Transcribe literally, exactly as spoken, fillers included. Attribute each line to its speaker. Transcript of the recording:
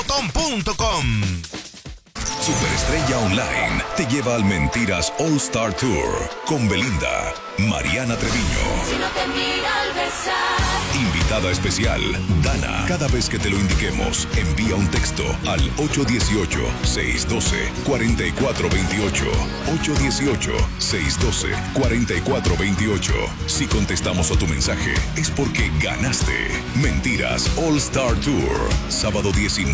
Speaker 1: reggaeton punto com.
Speaker 2: Superestrella Online te lleva al Mentiras All Star Tour con Belinda, Mariana Treviño.
Speaker 3: Si no te mira al besar.
Speaker 2: Invitada especial, Dana. Cada vez que te lo indiquemos, envía un texto al ocho uno ocho, seis uno dos, cuatro cuatro dos ocho. ocho uno ocho, seis uno dos, cuatro cuatro dos ocho. Si contestamos a tu mensaje, es porque ganaste. Mentiras All Star Tour, sábado diecinueve.